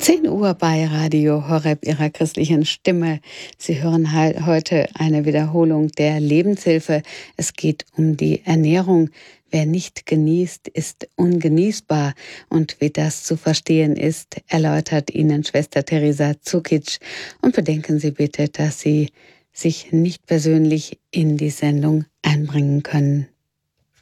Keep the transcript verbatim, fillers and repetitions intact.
zehn Uhr bei Radio Horeb, Ihrer christlichen Stimme. Sie hören heute eine Wiederholung der Lebenshilfe. Es geht um die Ernährung. Wer nicht genießt, ist ungenießbar. Und wie das zu verstehen ist, erläutert Ihnen Schwester Teresa Zukic. Und bedenken Sie bitte, dass Sie sich nicht persönlich in die Sendung einbringen können.